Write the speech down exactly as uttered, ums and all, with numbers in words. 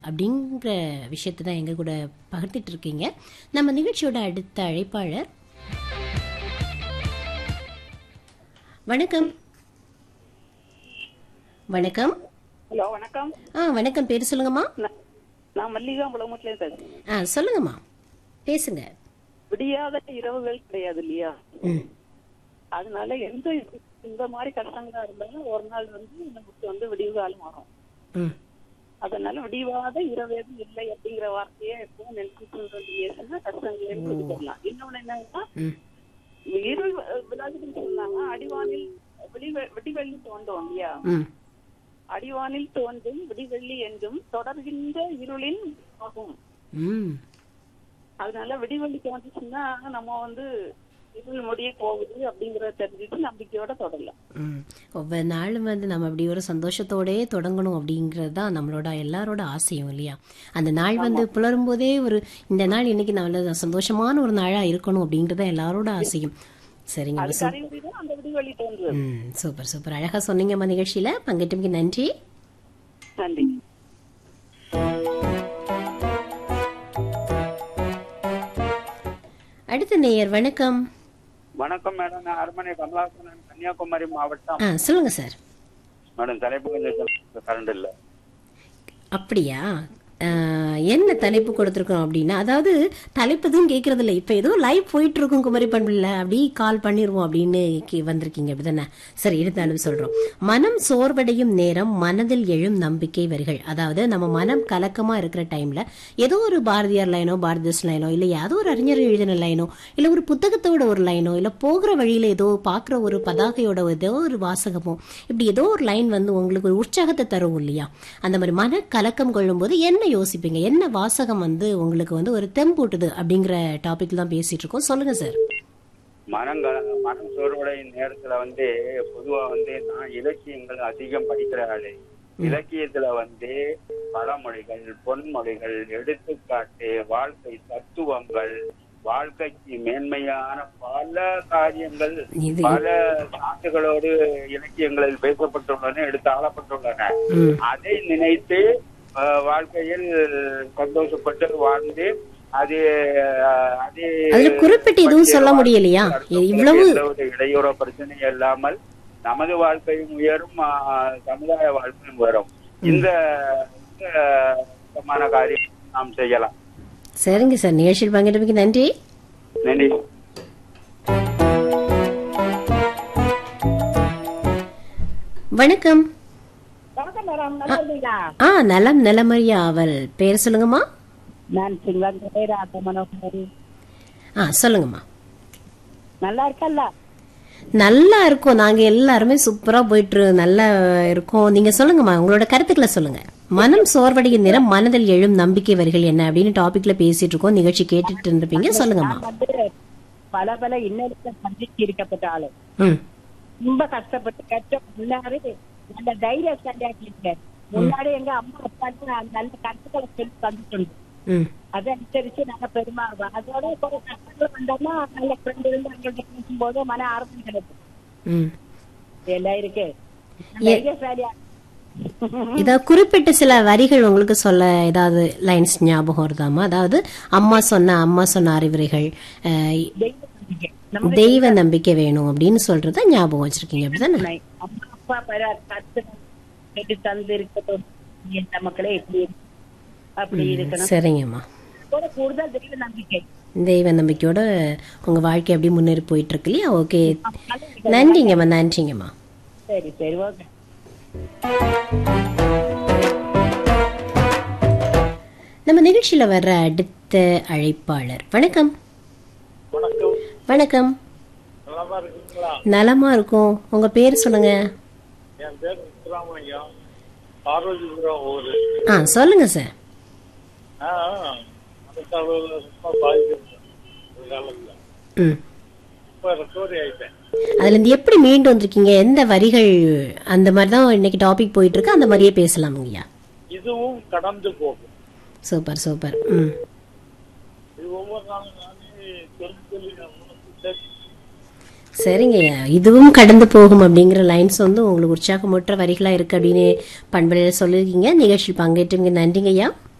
அப்படிங்கிற விஷயத்தை தான் எங்க கூட பகிர்ந்துட்டு இருக்கீங்க. நம்ம நிகழ்ச்சியோட அடுத்த அழைப்பாளர். வணக்கம். வணக்கம். ஹலோ, வணக்கம். ஆ வணக்கம். பேர் சொல்லுங்கம்மா. நான் நான் மல்லிகா முளமுட்ல பேசுறேன். ஆ சொல்லுங்கம்மா, பேசுங்க. விடியாத இரவுகள் கிடையாது இல்லையா? ம் அதனால எந்த இந்த மாதிரி கஷ்டங்களா இருந்தாலும் ஒரு நாள் வந்து நமக்கு வந்து விடிவு காலம் வரும். ம் அதனால விடிவாத இரவேதும் இல்லை அப்படிங்கிற வார்த்தையை எப்பவும் நினைச்சுன்னா கஷ்டங்களே கொடுத்துடலாம். இன்னொன்னு என்னன்னா, ம் இரு விழாக்கள் சொன்னாங்க, அடிவானில் விடி விடிவெள்ளி தோன்றும் இல்லையா? ம் அடிவானில் தோன்றும் விடிவெள்ளி என்றும் தொடர்கின்ற இருளின் ஆகும். ம் அதனால விடிவெள்ளி தோன்றுச்சுன்னா நம்ம வந்து இருள் முடிய போகுது அப்படிங்கறத தெரிஞ்சுட்டு நம்பிக்கையோட தொடரலாம். ம் ஒவ்வொரு நாளும் வந்து நம்ம அப்படி ஒரு சந்தோஷத்தோடயே தொடங்கணும் அப்படிங்கிறது தான் நம்மளோட எல்லாரோட ஆசையும் இல்லையா? அந்த நாள் வந்து புலரும் போதே ஒரு இந்த நாள் இன்னைக்கு நல்ல சந்தோஷமான ஒரு நாளா இருக்கணும் அப்படிங்கறத எல்லாரோட ஆசையும். சரிங்க. அதுக்கு அறிகுறிதான் அந்த விடிவெள்ளி தோன்றுவது. ம் சூப்பர் சூப்பர், அழகா சொன்னீங்கம்மா. நிகழ்ச்சியில பங்கேற்றமைக்கு நன்றி. நன்றி. அடுத்த நேயர். வணக்கம். வணக்கம் மேடம், நான் அரண்மனை கமலாசனன், கன்னியாகுமரி மாவட்டம். ஆ சொல்லுங்க சார். மேடம், தலைப்பு கொஞ்சம் கரண்ட் இல்ல. அப்படியா? என்ன தலைப்பு கொடுத்துருக்கோம் அப்படின்னா, அதாவது தலைப்பு எதுவும் கேட்கறது இல்லை, இப்போ ஏதோ லைவ் போயிட்டு இருக்கும் குமரி பண்பில், அப்படி கால் பண்ணிடுவோம் அப்படின்னு வந்திருக்கீங்க அப்படிதானே? சரி, இருந்தாலும் சொல்றோம். மனம் சோர்வடையும் நேரம் மனதில் எழும் நம்பிக்கை வரிகள். அதாவது நம்ம மனம் கலக்கமா இருக்கிற டைம்ல ஏதோ ஒரு பாரதியார் லைனோ, பாரதிதாஸ் லைனோ, இல்லை ஏதோ ஒரு அறிஞர் எழுதின லைனோ, இல்லை ஒரு புத்தகத்தோட ஒரு லைனோ, இல்லை போகிற வழியில ஏதோ பார்க்குற ஒரு பதாகையோட ஏதோ ஒரு வாசகமோ, இப்படி ஏதோ ஒரு லைன் வந்து உங்களுக்கு ஒரு உற்சாகத்தை தரும் இல்லையா? அந்த மாதிரி மன கலக்கம் கொள்ளும் போது என்ன யோசிப்பீங்க? என்ன வாசகம் வந்து உங்களுக்கு வந்து ஒரு தெம்பூட்டுது அப்படிங்கிற டாபிக் தான் பேசிட்டு இருக்கோம். சொல்லுங்க சார். மனம் மனம் சோர்வடையும் நேரத்துல வந்து பொதுவா வந்து நான் இலக்கியங்கள் அதிகம் படிக்கிற ஆளு. இலக்கியத்துல வந்து பழமொழிகள், பொன்மொழிகள், எடுத்துக்காட்டு, வாழ்க்கை தத்துவங்கள், வாழ்க்கைக்கு மேன்மையான பல காரியங்கள், பல சான்றுகளோடு இலக்கியங்களில் பேசப்பட்டுள்ளன, எடுத்து ஆளப்பட்டுள்ளன. அதை நினைத்து வாழ்க்கையில் சந்தோஷப்பட்டு வாழ்ந்து அது அது குறிப்பிட்டு எதுவும் சொல்ல முடியலையா? இவ்வளவு இடையூற பிரச்சனை இல்லாமல் நமது வாழ்க்கையும் உயரும், சமுதாய வாழ்க்கையும் உயரும். இந்த விதமான காரியம் நாம் செய்யலாம். சரிங்க சார், நிகழ்ச்சியில் பங்கேற்றமைக்கு நன்றி. நன்றி. வணக்கம். ஆ நலம் நலமறியா அவள். பேர் சொல்லுங்கம்மா. நான் மனோகரி. ஆ சொல்லுங்கம்மா. நல்லா இருக்கல்ல? நல்லா இருக்கும், நாங்க எல்லாருமே சூப்பரா போயிட்டு நல்லா இருக்கோம். நீங்க சொல்லுங்கம்மா, உங்களோட கருத்துக்களை சொல்லுங்க. மனம் சோர்வடையும் நேரம் மனதில் எழும் நம்பிக்கை வரிகள் என்ன அப்படின்னு டாபிக்ல பேசிட்டு இருக்கோம். நிகழ்ச்சி கேட்டுட்டு இருந்திருப்பீங்க. சொல்லுங்கம்மா. பல பல இன்னொரு சந்திச்சு இருக்கப்பட்ட ஆளு, ரொம்ப கஷ்டப்பட்டு கஷ்ட முன்னாடி நல்ல தைரியசாலியாக்கி இருக்கேன். முன்னாடி எங்க அம்மா அப்பாட்டு நல்ல கருத்துக்களை சொல்லி தந்துட்டு அதை அனுசரிச்சு நல்ல பெருமாறுவோம். அதோட ஒரு கஷ்டங்கள் வந்தோம்னா நல்ல ஃப்ரெண்ட் இருந்து அவங்கள்ட்ட பேசும்போது மன ஆரோக்கியம் கிடைக்கும். எல்லாம் இருக்கு. தைரியசாலியா இதாவது குறிப்பிட்ட சில வரிகள் உங்களுக்கு சொல்ல ஏதாவது லைன்ஸ் ஞாபகம் வருதாமா? அதாவது அம்மா சொன்ன அம்மா சொன்ன அறிவுரைகள், தெய்வ நம்பிக்கை வேணும் அப்படின்னு சொல்றத ஞாபகம் வச்சிருக்கீங்க அப்படிதானே? அம்மா அப்பா கத்து தந்து இருக்கட்டும் மக்களே எப்படி அப்படி இருக்கணும். சரிங்கம்மா. கூடுதல் தெய்வ நம்பிக்கை, தெய்வ நம்பிக்கையோட உங்க வாழ்க்கை எப்படி முன்னேறி போயிட்டு இருக்கு இல்லையா? ஓகே, நன்றிங்கம்மா. நன்றிங்கம்மா. சரி சரி, ஓகே. நம்ம நிகழ்ச்சியில வர்ற அடுத்த அழைப்பாளர். வணக்கம். வணக்கம். நலமா இருக்கும். உங்க பேர் சொல்லுங்க. ஆ சொல்லுங்க சார். அதுல இருந்து எப்படி மீண்டு வந்திருக்கீங்க? எந்த வரிகள்? அந்த மாதிரிதான் இன்னைக்கு டாபிக் போயிட்டு இருக்கு, அந்த மாதிரியே பேசலாம் ஐயா. இதுவும் கடந்து போகும். Super super. ம் சரிங்கய்யா, இதுவும் கடந்து போகும் அப்படிங்கிற லைன்ஸ் வந்து உங்களுக்கு உற்சாகமூற்ற வரிகளா இருக்கு அப்படின்னு பண்பலையில சொல்லியிருக்கீங்க. நிகழ்ச்சி பங்கேற்றவங்க நன்றிங்கய்யா.